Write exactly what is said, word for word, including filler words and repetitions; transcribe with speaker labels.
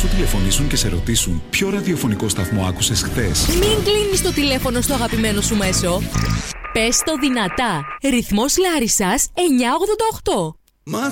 Speaker 1: σου τηλεφωνήσουν και σε ρωτήσουν ποιο ραδιοφωνικό σταθμό άκουσες χθες?
Speaker 2: Μην κλείνεις το τηλέφωνο στο αγαπημένο σου μέσο. Πες το δυνατά. Ρυθμός Λάρισσας εννιακόσια ογδόντα οκτώ.